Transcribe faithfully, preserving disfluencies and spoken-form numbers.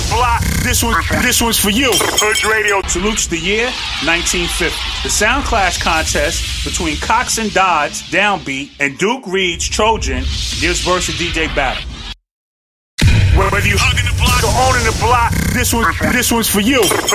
the block. This one, this one's for you. Hood Radio salutes the year nineteen fifty. The Sound Clash contest between Cox and Dodds, Downbeat, and Duke Reed's Trojan gives birth to D J battle. Whether you hugging the block or owning the block, this one, this one's for you.